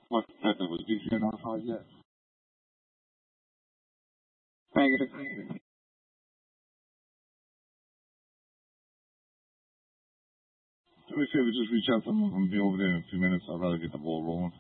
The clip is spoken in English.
What was DCA notified yet? Negative. Do me a favor, just reach out to them. I'm going to be over there in a few minutes. I'd rather get the ball rolling.